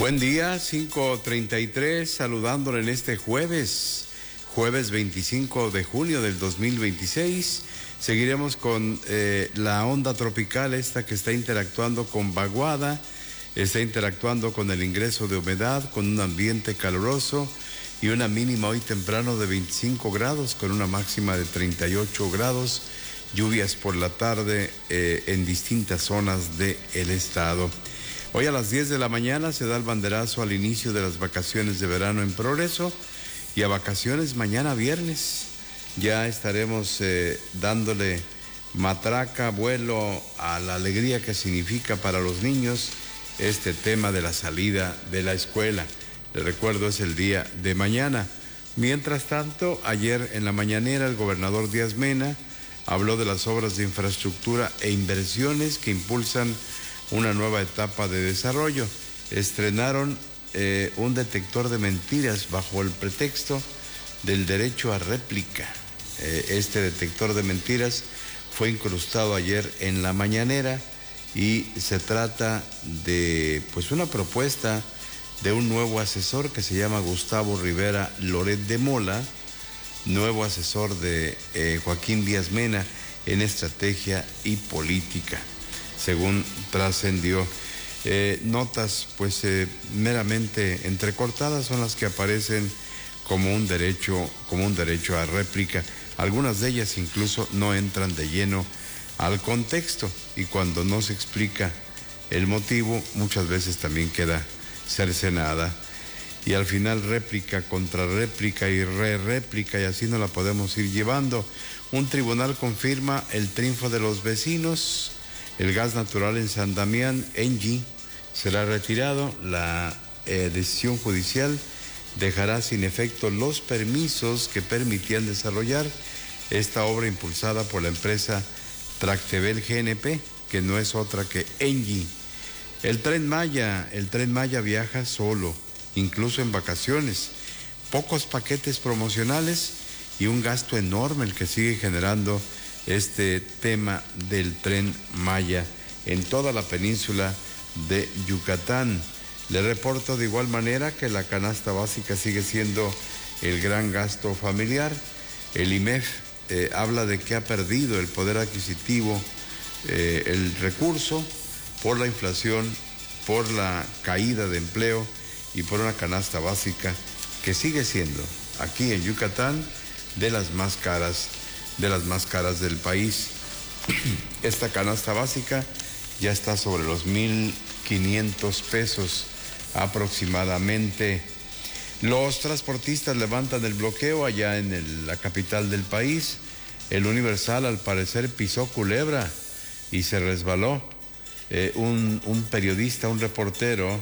Buen día, 5:33, saludándole en este jueves 25 de junio del 2026. Seguiremos con la onda tropical esta que está interactuando con vaguada, está interactuando con el ingreso de humedad, con un ambiente caluroso y una mínima hoy temprano de 25 grados, con una máxima de 38 grados, lluvias por la tarde en distintas zonas del estado. Hoy a las 10 de la mañana se da el banderazo al inicio de las vacaciones de verano en Progreso y a vacaciones mañana viernes. Ya estaremos dándole matraca, vuelo a la alegría que significa para los niños este tema de la salida de la escuela. Les recuerdo, es el día de mañana. Mientras tanto, ayer en la mañanera el gobernador Díaz Mena habló de las obras de infraestructura e inversiones que impulsan una nueva etapa de desarrollo. Estrenaron un detector de mentiras bajo el pretexto del derecho a réplica. Este detector de mentiras fue incrustado ayer en la mañanera y se trata de una propuesta de un nuevo asesor que se llama Gustavo Rivera Loret de Mola, nuevo asesor de Joaquín Díaz Mena en estrategia y política, según trascendió. Notas meramente entrecortadas son las que aparecen como un derecho a réplica. Algunas de ellas incluso no entran de lleno al contexto, y cuando no se explica el motivo, muchas veces también queda cercenada. Y al final réplica, contra réplica y réplica, y así no la podemos ir llevando. Un tribunal confirma el triunfo de los vecinos. El gas natural en San Damián, ENGIE, será retirado. La decisión judicial dejará sin efecto los permisos que permitían desarrollar esta obra impulsada por la empresa Tractebel GNP, que no es otra que ENGIE. El Tren Maya viaja solo, incluso en vacaciones. Pocos paquetes promocionales y un gasto enorme el que sigue generando este tema del Tren Maya en toda la península de Yucatán. Le reporto de igual manera que la canasta básica sigue siendo el gran gasto familiar. El IMEF habla de que ha perdido el poder adquisitivo, el recurso, por la inflación, por la caída de empleo y por una canasta básica que sigue siendo aquí en Yucatán de las más caras del país. Esta canasta básica ya está sobre los 1,500 pesos aproximadamente. Los transportistas levantan el bloqueo allá en la capital del país. El Universal al parecer pisó culebra y se resbaló. Un periodista, un reportero,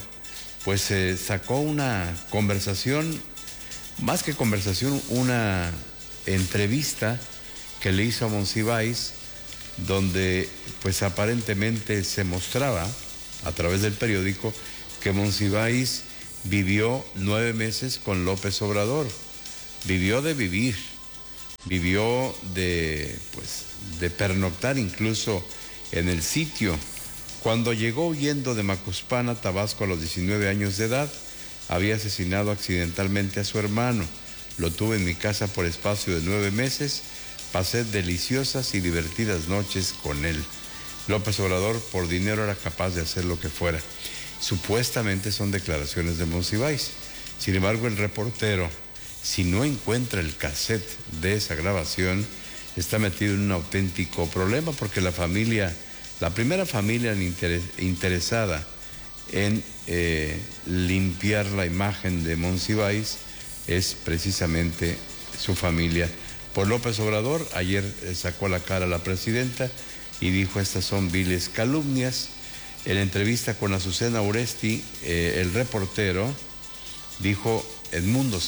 sacó una conversación, más que conversación, una entrevista que le hizo a Monsiváis, donde aparentemente se mostraba a través del periódico que Monsiváis vivió 9 meses con López Obrador. Vivió de vivir, vivió de pernoctar incluso en el sitio. Cuando llegó huyendo de Macuspana, Tabasco, a los 19 años de edad, había asesinado accidentalmente a su hermano. Lo tuve en mi casa por espacio de 9 meses. Pasé deliciosas y divertidas noches con él. López Obrador, por dinero, era capaz de hacer lo que fuera. Supuestamente son declaraciones de Monsiváis. Sin embargo, el reportero, si no encuentra el cassette de esa grabación, está metido en un auténtico problema, porque la primera familia interesada en limpiar la imagen de Monsiváis es precisamente su familia. Por López Obrador, ayer sacó la cara a la presidenta y dijo: estas son viles calumnias. En la entrevista con Azucena Oresti, el reportero dijo, Edmundo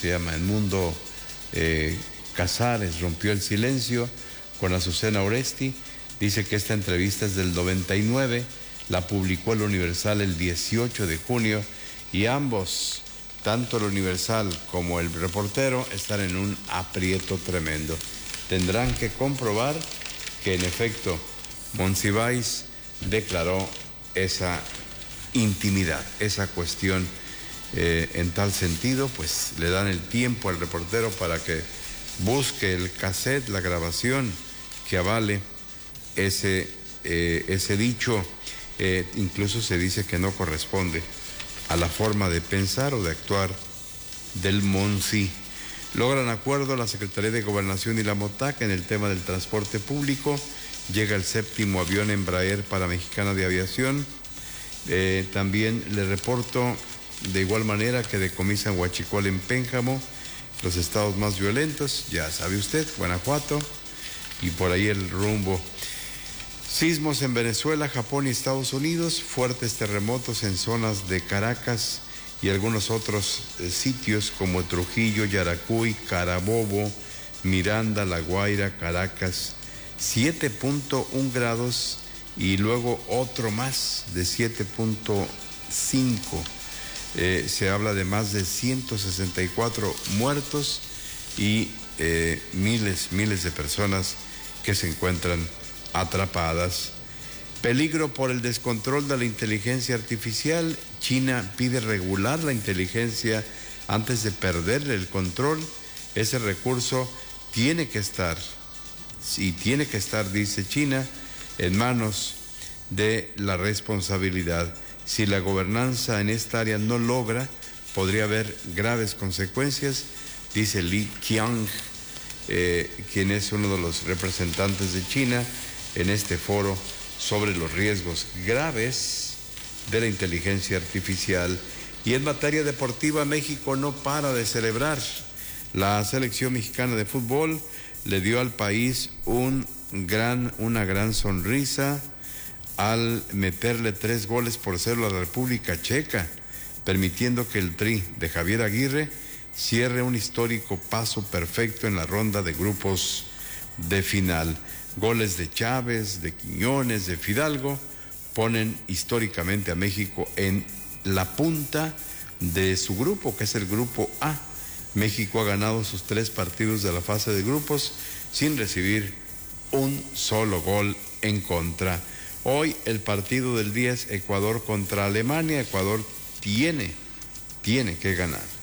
Casares rompió el silencio con Azucena Oresti. Dice que esta entrevista es del 99, la publicó el Universal el 18 de junio y ambos, tanto el Universal como el reportero, están en un aprieto tremendo. Tendrán que comprobar que en efecto Monsiváis declaró esa intimidad, esa cuestión En tal sentido, pues le dan el tiempo al reportero para que busque el cassette, la grabación que avale ese dicho. Incluso se dice que no corresponde a la forma de pensar o de actuar del Monsi. Logran acuerdo la Secretaría de Gobernación y la MOTAC en el tema del transporte público. Llega el 7º avión Embraer para Mexicana de Aviación. También le reporto de igual manera que decomisan huachicol en Pénjamo, los estados más violentos, ya sabe usted, Guanajuato, y por ahí el rumbo. Sismos en Venezuela, Japón y Estados Unidos, fuertes terremotos en zonas de Caracas y algunos otros sitios como Trujillo, Yaracuy, Carabobo, Miranda, La Guaira, Caracas, 7.1 grados y luego otro más de 7.5. Se habla de más de 164 muertos y miles de personas que se encuentran atrapadas. Peligro por el descontrol de la inteligencia artificial. China pide regular la inteligencia antes de perderle el control. Ese recurso tiene que estar, dice China, en manos de la responsabilidad. Si la gobernanza en esta área no logra, podría haber graves consecuencias, dice Li Qiang, quien es uno de los representantes de China en este foro sobre los riesgos graves de la inteligencia artificial. Y en materia deportiva, México no para de celebrar. La selección mexicana de fútbol le dio al país una gran sonrisa al meterle 3-0 a la República Checa, permitiendo que el Tri de Javier Aguirre cierre un histórico paso perfecto en la ronda de grupos de final. Goles de Chávez, de Quiñones, de Fidalgo ponen históricamente a México en la punta de su grupo, que es el grupo A. México ha ganado sus 3 partidos de la fase de grupos sin recibir un solo gol en contra. Hoy el partido del día es Ecuador contra Alemania. Ecuador tiene que ganar.